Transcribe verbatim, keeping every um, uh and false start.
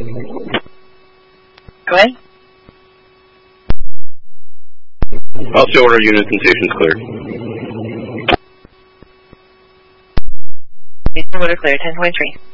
Go ahead. Also order units and stations cleared. Order clear, ten twenty-three.